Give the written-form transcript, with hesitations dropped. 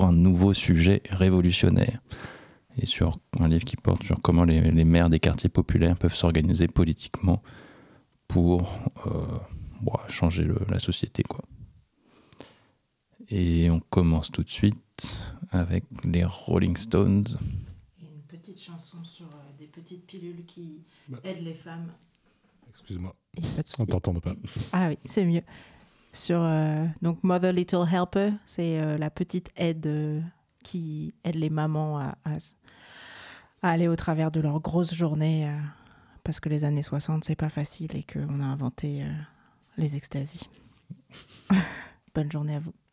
pour un nouveau sujet révolutionnaire. Et sur un livre qui porte sur comment les maires des quartiers populaires peuvent s'organiser politiquement pour changer la société, quoi. Et on commence tout de suite avec les Rolling Stones. Une petite chanson sur des petites pilules qui aident les femmes. Excuse-moi, Pas de souci. on t'entend pas. Ah oui, c'est mieux. Sur donc Mother Little Helper, c'est la petite aide qui aide les mamans à aller au travers de leurs grosses journées parce que les années 60, c'est pas facile et qu'on a inventé les extasies. Bonne journée à vous.